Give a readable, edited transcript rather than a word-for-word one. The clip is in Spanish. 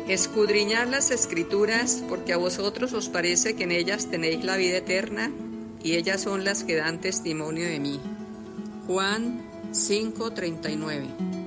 Escudriñad las Escrituras, porque a vosotros os parece que en ellas tenéis la vida eterna, y ellas son las que dan testimonio de mí. Juan 5:39.